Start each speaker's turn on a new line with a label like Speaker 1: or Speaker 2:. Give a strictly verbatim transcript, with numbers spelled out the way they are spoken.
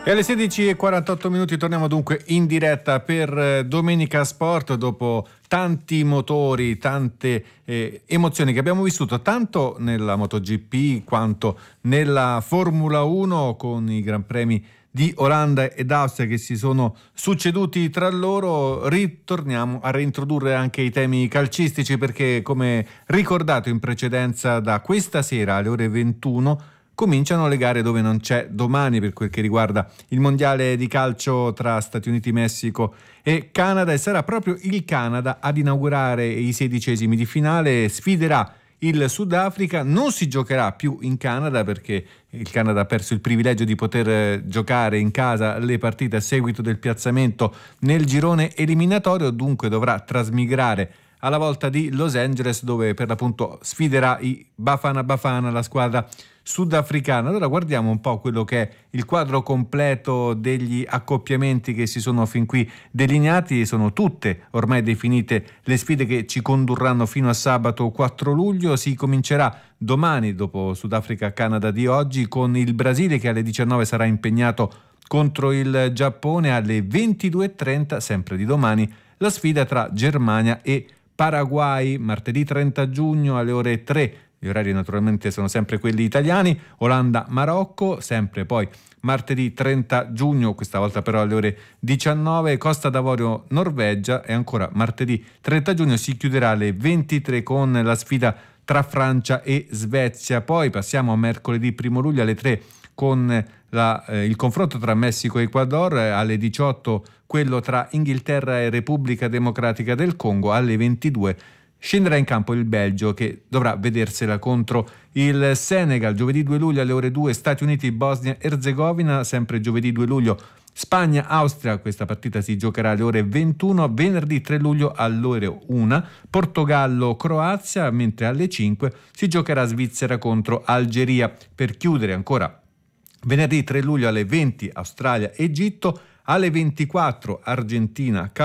Speaker 1: E alle sedici e quarantotto minuti torniamo dunque in diretta per Domenica Sport dopo tanti motori, tante eh, emozioni che abbiamo vissuto tanto nella MotoGP quanto nella Formula uno con i Gran Premi di Olanda ed Austria che si sono succeduti tra loro. Ritorniamo a reintrodurre anche i temi calcistici perché, come ricordato in precedenza, da questa sera alle ore ventuno cominciano le gare dove non c'è domani per quel che riguarda il mondiale di calcio tra Stati Uniti, Messico e Canada, e sarà proprio il Canada ad inaugurare i sedicesimi di finale. Sfiderà il Sudafrica, non si giocherà più in Canada perché il Canada ha perso il privilegio di poter giocare in casa le partite a seguito del piazzamento nel girone eliminatorio, dunque dovrà trasmigrare alla volta di Los Angeles dove per l'appunto sfiderà i Bafana Bafana, la squadra sudafricana. Allora guardiamo un po' quello che è il quadro completo degli accoppiamenti che si sono fin qui delineati. Sono tutte ormai definite le sfide che ci condurranno fino a sabato quattro luglio. Si comincerà domani, dopo Sudafrica-Canada di oggi, con il Brasile che alle diciannove sarà impegnato contro il Giappone. Alle ventidue e trenta, sempre di domani, la sfida tra Germania e Paraguay. Martedì trenta giugno alle ore tre, gli orari naturalmente sono sempre quelli italiani, Olanda-Marocco, sempre poi martedì trenta giugno, questa volta però alle ore diciannove, Costa d'Avorio-Norvegia, e ancora martedì trenta giugno si chiuderà alle ventitré con la sfida tra Francia e Svezia. Poi passiamo a mercoledì primo luglio alle tre con la, eh, il confronto tra Messico e Ecuador, alle diciotto quello tra Inghilterra e Repubblica Democratica del Congo, alle ventidue scenderà in campo il Belgio che dovrà vedersela contro il Senegal. Giovedì due luglio alle ore due Stati Uniti Bosnia Erzegovina, sempre giovedì due luglio Spagna Austria, questa partita si giocherà alle ore ventuno. Venerdì tre luglio alle ore una Portogallo Croazia, mentre alle cinque si giocherà Svizzera contro Algeria. Per chiudere ancora venerdì tre luglio alle venti Australia Egitto, alle ventiquattro Argentina